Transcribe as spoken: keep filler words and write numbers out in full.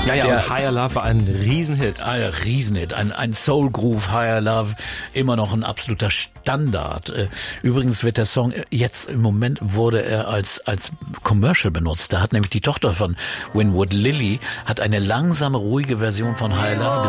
Ja, ja, Der, und Higher Love war ein Riesenhit. Ein Riesenhit, ein, ein Soul Groove, Higher Love, immer noch ein absoluter Standard. Übrigens wird der Song jetzt im Moment wurde er als als Commercial benutzt. Da hat nämlich die Tochter von Winwood, Lily, hat eine langsame, ruhige Version von Higher Love